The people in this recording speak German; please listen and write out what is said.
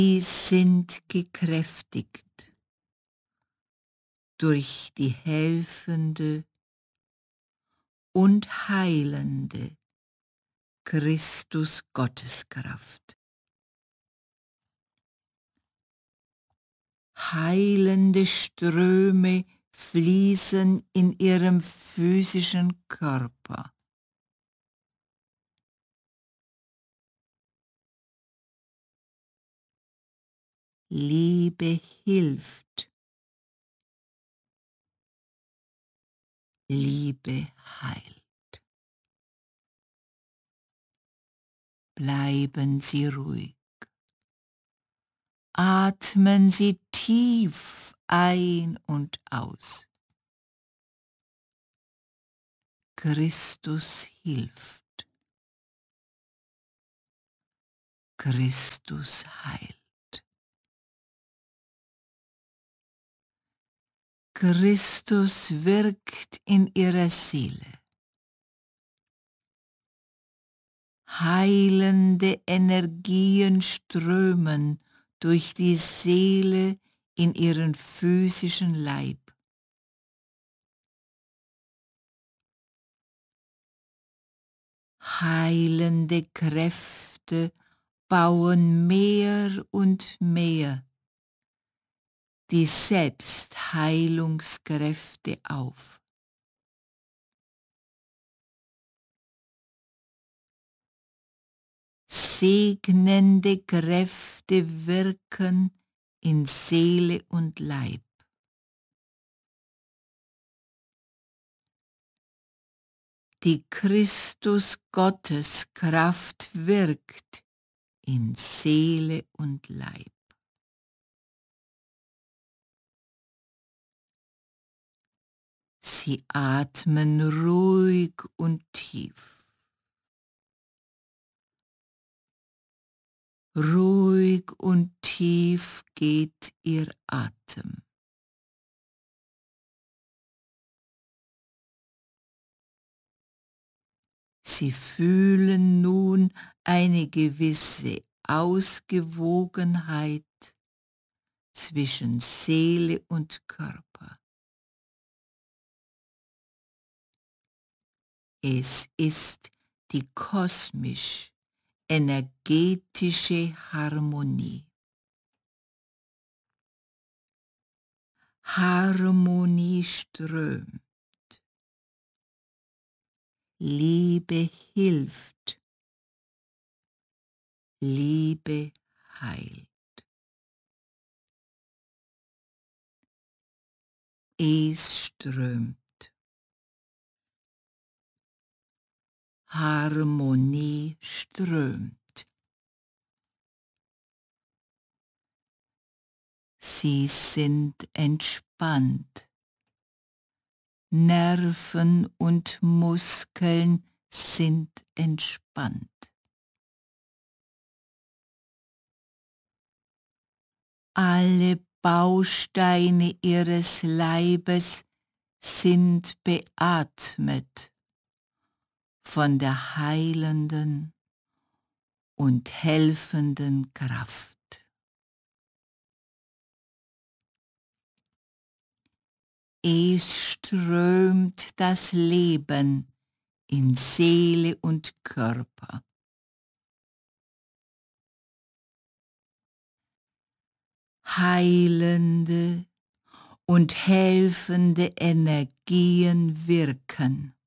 Sie sind gekräftigt durch die helfende und heilende Christus Gotteskraft. Heilende Ströme fließen in ihrem physischen Körper. Liebe hilft. Liebe heilt. Bleiben Sie ruhig. Atmen Sie tief ein und aus. Christus hilft. Christus heilt. Christus wirkt in Ihrer Seele. Heilende Energien strömen durch die Seele in Ihren physischen Leib. Heilende Kräfte bauen mehr und mehr die Selbstheilungskräfte auf. Segnende Kräfte wirken in Seele und Leib. Die Christus Gottes Kraft wirkt in Seele und Leib. Sie atmen ruhig und tief. Ruhig und tief geht Ihr Atem. Sie fühlen nun eine gewisse Ausgewogenheit zwischen Seele und Körper. Es ist die kosmisch-energetische Harmonie. Harmonie strömt. Liebe hilft. Liebe heilt. Es strömt. Harmonie strömt. Sie sind entspannt. Nerven und Muskeln sind entspannt. Alle Bausteine Ihres Leibes sind beatmet von der heilenden und helfenden Kraft. Es strömt das Leben in Seele und Körper. Heilende und helfende Energien wirken.